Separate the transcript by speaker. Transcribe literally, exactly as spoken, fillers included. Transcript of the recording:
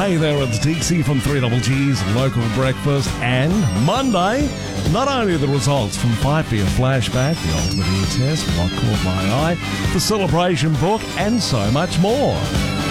Speaker 1: Hey there, it's Dixie from three Double G's Local Breakfast. And Monday, not only the results from Fight for Your Flashback, the Ultimate Ear Test, What Caught My Eye, the Celebration Book, and so much more.